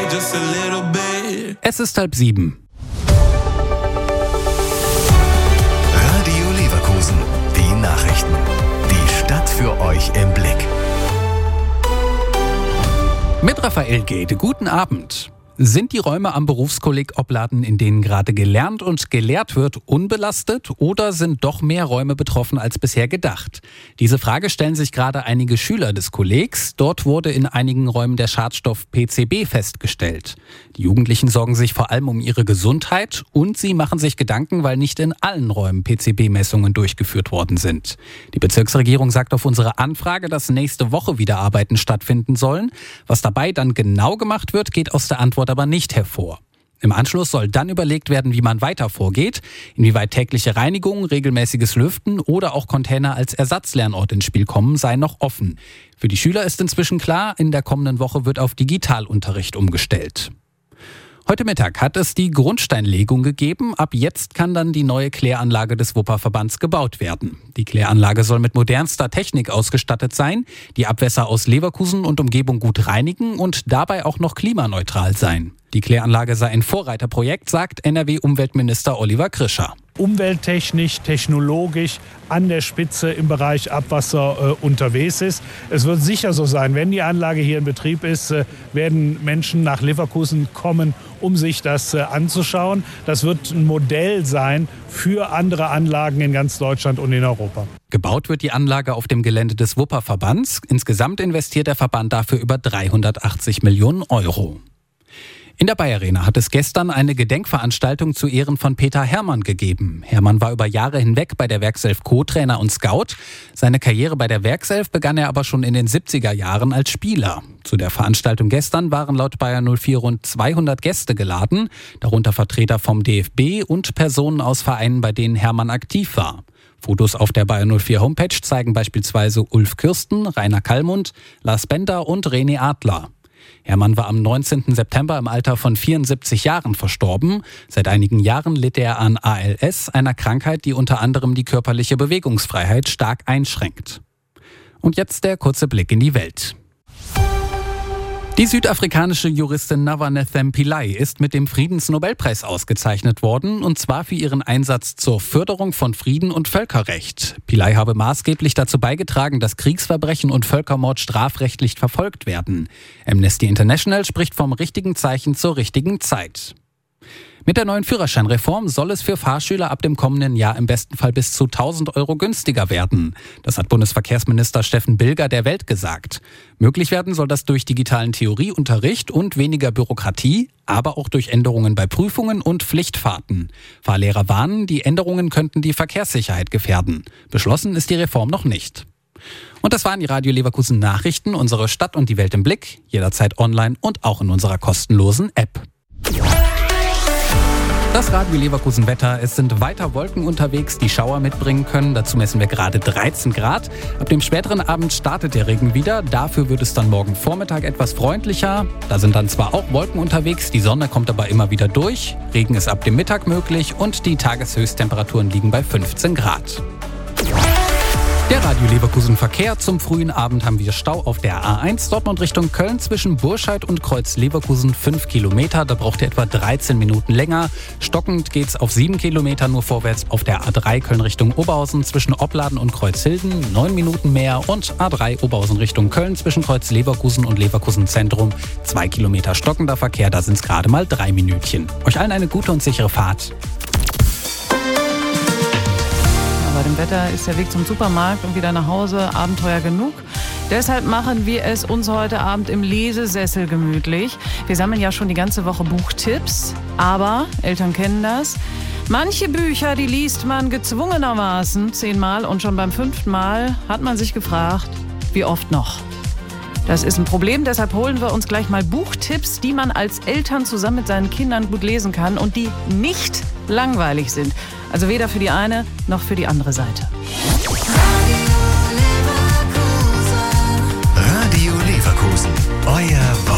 just a little bit. Es ist 6:30. Radio Leverkusen, die Nachrichten. Die Stadt für euch im Blick. Mit Raphael Gede, guten Abend. Sind die Räume am Berufskolleg Opladen, in denen gerade gelernt und gelehrt wird, unbelastet oder sind doch mehr Räume betroffen als bisher gedacht? Diese Frage stellen sich gerade einige Schüler des Kollegs. Dort wurde in einigen Räumen der Schadstoff PCB festgestellt. Die Jugendlichen sorgen sich vor allem um ihre Gesundheit und sie machen sich Gedanken, weil nicht in allen Räumen PCB-Messungen durchgeführt worden sind. Die Bezirksregierung sagt auf unsere Anfrage, dass nächste Woche wieder Arbeiten stattfinden sollen. Was dabei dann genau gemacht wird, geht aus der Antwort aber nicht hervor. Im Anschluss soll dann überlegt werden, wie man weiter vorgeht, inwieweit tägliche Reinigung, regelmäßiges Lüften oder auch Container als Ersatzlernort ins Spiel kommen, sei noch offen. Für die Schüler ist inzwischen klar, in der kommenden Woche wird auf Digitalunterricht umgestellt. Heute Mittag hat es die Grundsteinlegung gegeben. Ab jetzt kann dann die neue Kläranlage des Wupperverbands gebaut werden. Die Kläranlage soll mit modernster Technik ausgestattet sein, die Abwässer aus Leverkusen und Umgebung gut reinigen und dabei auch noch klimaneutral sein. Die Kläranlage sei ein Vorreiterprojekt, sagt NRW-Umweltminister Oliver Krischer. Umwelttechnisch, technologisch an der Spitze im Bereich Abwasser unterwegs ist. Es wird sicher so sein, wenn die Anlage hier in Betrieb ist, werden Menschen nach Leverkusen kommen, um sich das anzuschauen. Das wird ein Modell sein für andere Anlagen in ganz Deutschland und in Europa. Gebaut wird die Anlage auf dem Gelände des Wupperverbands. Insgesamt investiert der Verband dafür über 380 Millionen Euro. In der Bayer-Arena hat es gestern eine Gedenkveranstaltung zu Ehren von Peter Herrmann gegeben. Herrmann war über Jahre hinweg bei der Werkself Co-Trainer und Scout. Seine Karriere bei der Werkself begann er aber schon in den 70er Jahren als Spieler. Zu der Veranstaltung gestern waren laut Bayer 04 rund 200 Gäste geladen, darunter Vertreter vom DFB und Personen aus Vereinen, bei denen Herrmann aktiv war. Fotos auf der Bayer 04 Homepage zeigen beispielsweise Ulf Kürsten, Rainer Kallmund, Lars Bender und René Adler. Herrmann war am 19. September im Alter von 74 Jahren verstorben. Seit einigen Jahren litt er an ALS, einer Krankheit, die unter anderem die körperliche Bewegungsfreiheit stark einschränkt. Und jetzt der kurze Blick in die Welt. Die südafrikanische Juristin Navanethem Pillay ist mit dem Friedensnobelpreis ausgezeichnet worden, und zwar für ihren Einsatz zur Förderung von Frieden und Völkerrecht. Pillay habe maßgeblich dazu beigetragen, dass Kriegsverbrechen und Völkermord strafrechtlich verfolgt werden. Amnesty International spricht vom richtigen Zeichen zur richtigen Zeit. Mit der neuen Führerscheinreform soll es für Fahrschüler ab dem kommenden Jahr im besten Fall bis zu 1.000 Euro günstiger werden. Das hat Bundesverkehrsminister Steffen Bilger der Welt gesagt. Möglich werden soll das durch digitalen Theorieunterricht und weniger Bürokratie, aber auch durch Änderungen bei Prüfungen und Pflichtfahrten. Fahrlehrer warnen, die Änderungen könnten die Verkehrssicherheit gefährden. Beschlossen ist die Reform noch nicht. Und das waren die Radio Leverkusen Nachrichten, unsere Stadt und die Welt im Blick, jederzeit online und auch in unserer kostenlosen App. Das Radio Leverkusen Wetter. Es sind weiter Wolken unterwegs, die Schauer mitbringen können. Dazu messen wir gerade 13 Grad. Ab dem späteren Abend startet der Regen wieder. Dafür wird es dann morgen Vormittag etwas freundlicher. Da sind dann zwar auch Wolken unterwegs, die Sonne kommt aber immer wieder durch. Regen ist ab dem Mittag möglich und die Tageshöchsttemperaturen liegen bei 15 Grad. Der Radio Leverkusen Verkehr. Zum frühen Abend haben wir Stau auf der A1 Dortmund Richtung Köln zwischen Burscheid und Kreuz Leverkusen 5 Kilometer. Da braucht ihr etwa 13 Minuten länger. Stockend geht's auf 7 Kilometer nur vorwärts auf der A3 Köln Richtung Oberhausen zwischen Opladen und Kreuzhilden 9 Minuten mehr und A3 Oberhausen Richtung Köln zwischen Kreuz Leverkusen und Leverkusen Zentrum 2 Kilometer stockender Verkehr. Da sind es gerade mal 3 Minütchen. Euch allen eine gute und sichere Fahrt. Bei dem Wetter ist der Weg zum Supermarkt und wieder nach Hause Abenteuer genug. Deshalb machen wir es uns heute Abend im Lesesessel gemütlich. Wir sammeln ja schon die ganze Woche Buchtipps, aber Eltern kennen das. Manche Bücher, die liest man gezwungenermaßen 10-mal und schon beim 5. Mal hat man sich gefragt, wie oft noch? Das ist ein Problem, deshalb holen wir uns gleich mal Buchtipps, die man als Eltern zusammen mit seinen Kindern gut lesen kann und die nicht langweilig sind. Also weder für die eine noch für die andere Seite. Radio Leverkusen, euer